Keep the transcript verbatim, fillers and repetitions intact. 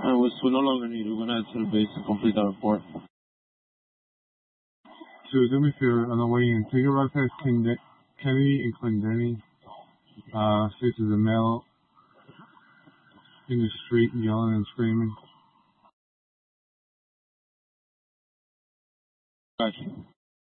Uh, we we no longer need. We're gonna head to the base and complete our report. So do me a favor, on the way in, take a right past King De- Kennedy and Clendenny. Uh, see there's a male in the street yelling and screaming. Gotcha.